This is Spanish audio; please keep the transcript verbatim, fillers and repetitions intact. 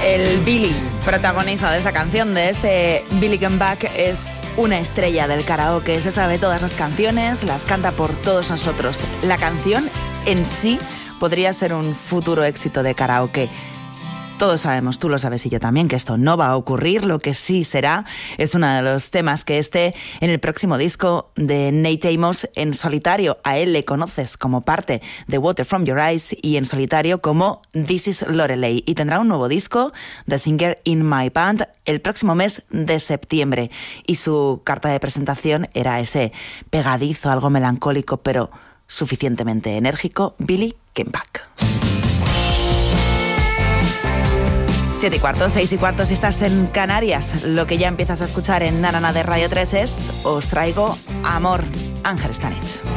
El Billy, protagonista de esa canción, de este Billy Come Back, es una estrella del karaoke. Se sabe todas las canciones, las canta por todos nosotros. La canción en sí podría ser un futuro éxito de karaoke. Todos sabemos, tú lo sabes y yo también, que esto no va a ocurrir. Lo que sí será es uno de los temas que esté en el próximo disco de Nate Amos en solitario. A él le conoces como parte de Water From Your Eyes y en solitario como This Is Lorelei. Y tendrá un nuevo disco, The Singer in My Band, el próximo mes de septiembre. Y su carta de presentación era ese pegadizo, algo melancólico, pero suficientemente enérgico, Billy Came Back. Siete y cuarto, seis y cuarto si estás en Canarias. Lo que ya empiezas a escuchar en Nanana de Radio tres es Os traigo amor, Ángel Stanich.